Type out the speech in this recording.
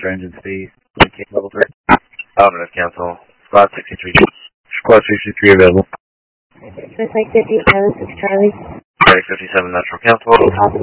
your engine speed. Case level 3. Affirmative, cancel. Squad 63. Squad 63 available. Suspect 57, 6 Charlie. Medic 57, Metro, cancel. Hospital